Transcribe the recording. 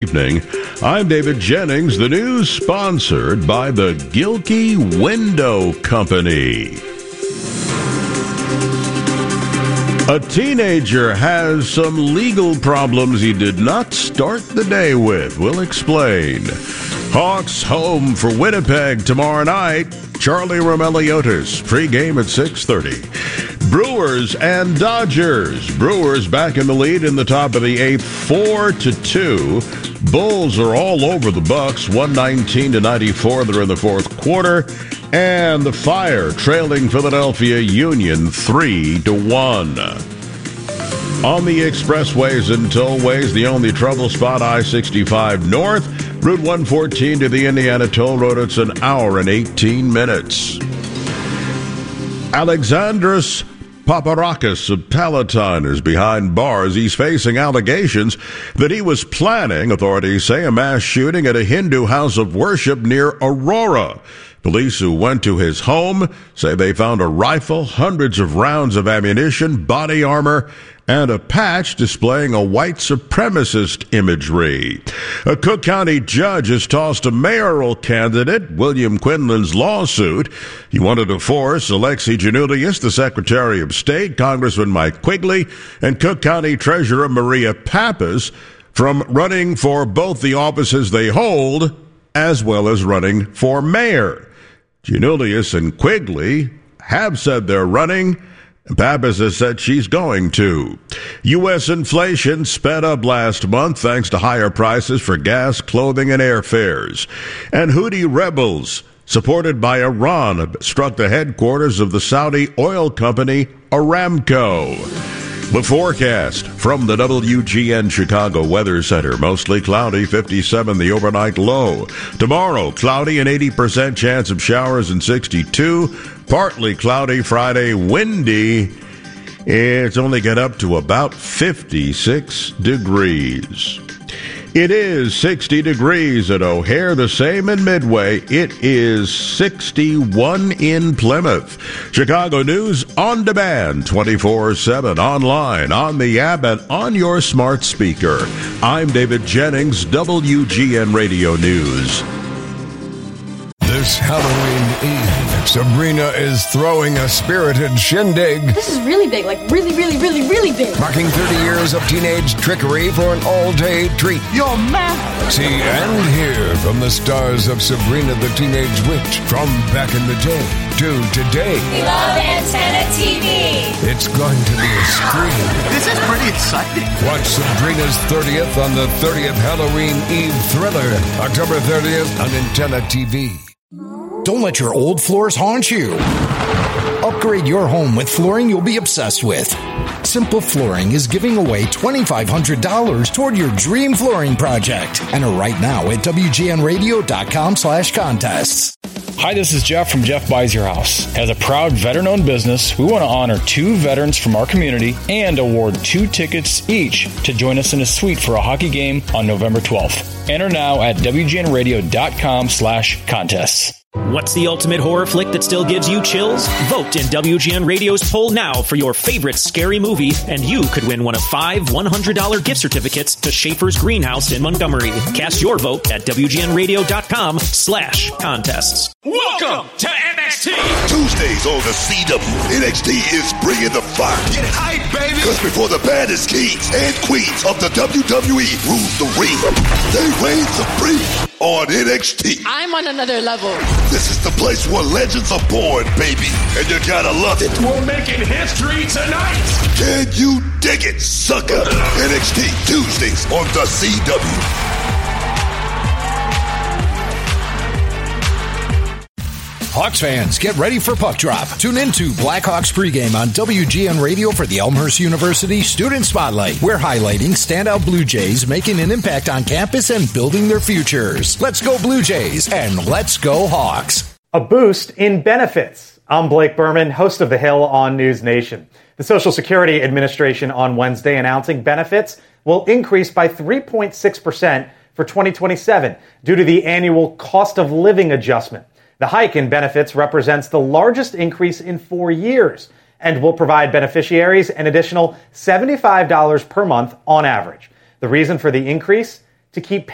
evening. I'm David Jennings. The news sponsored by the Gilkey Window Company. A teenager has some legal problems he did not start the day with. We'll explain. Hawks home for Winnipeg tomorrow night. Charlie Roumeliotis, pregame at 6:30. Brewers and Dodgers. Brewers back in the lead in the top of the 8th, 4-2. Bulls are all over the Bucks, 119-94. They're in the fourth quarter. And the Fire trailing Philadelphia Union 3-1. On the expressways and tollways, the only trouble spot, I-65 North. Route 114 to the Indiana Toll Road. It's an hour and 18 minutes. Alexandros Paparakis of Palatine is behind bars. He's facing allegations that he was planning, authorities say, a mass shooting at a Hindu house of worship near Aurora. Police who went to his home say they found a rifle, hundreds of rounds of ammunition, body armor, and a patch displaying a white supremacist imagery. A Cook County judge has tossed a mayoral candidate, William Quinlan's lawsuit. He wanted to force Alexei Giannoulias, the Secretary of State, Congressman Mike Quigley, and Cook County Treasurer Maria Pappas from running for both the offices they hold, as well as running for mayor. Giannoulias and Quigley have said they're running. Pappas has said she's going to. U.S. inflation sped up last month thanks to higher prices for gas, clothing, and airfares. And Houthi rebels, supported by Iran, struck the headquarters of the Saudi oil company Aramco. The forecast from the WGN Chicago Weather Center. Mostly cloudy, 57 the overnight low. Tomorrow, cloudy, an 80% chance of showers and 62. Partly cloudy Friday, windy. It's only get up to about 56 degrees. It is 60 degrees at O'Hare, the same in Midway. It is 61 in Plymouth. Chicago News on demand, 24/7, online, on the app, and on your smart speaker. I'm David Jennings, WGN Radio News. This Halloween Eve, Sabrina is throwing a spirited shindig. This is really big, like really, really, really, really big. Marking 30 years of teenage trickery for an all-day treat. You're mad. See and hear from the stars of Sabrina the Teenage Witch from back in the day to today. We love Antenna TV. It's going to be a scream. This is pretty exciting. Watch Sabrina's 30th on the 30th Halloween Eve thriller, October 30th on Antenna TV. Don't let your old floors haunt you. Upgrade your home with flooring you'll be obsessed with. Simple Flooring is giving away $2,500 toward your dream flooring project. Enter right now at WGNradio.com/contests. Hi, this is Jeff from Jeff Buys Your House. As a proud veteran-owned business, we want to honor 2 veterans from our community and award 2 tickets each to join us in a suite for a hockey game on November 12th. Enter now at WGNradio.com/contests. What's the ultimate horror flick that still gives you chills? Vote in WGN Radio's poll now for your favorite scary movie, and you could win one of 5 $100 gift certificates to Schaefer's Greenhouse in Montgomery. Cast your vote at WGNradio.com/contests. Welcome to NXT! Tuesdays on the CW, NXT is bringing the fire. Get hype, baby! Because before the baddest kings and queens of the WWE rule the ring, they reign supreme on NXT. I'm on another level. This is the place where legends are born, baby, and you gotta love it. We're making history tonight! Can you dig it, sucker? NXT Tuesdays on the CW. Hawks fans, get ready for Puck Drop. Tune into Blackhawks pregame on WGN Radio for the Elmhurst University Student Spotlight. We're highlighting standout Blue Jays making an impact on campus and building their futures. Let's go Blue Jays and let's go Hawks. A boost in benefits. I'm Blake Berman, host of The Hill on News Nation. The Social Security Administration on Wednesday announcing benefits will increase by 3.6% for 2027 due to the annual cost of living adjustment. The hike in benefits represents the largest increase in 4 years and will provide beneficiaries an additional $75 per month on average. The reason for the increase? To keep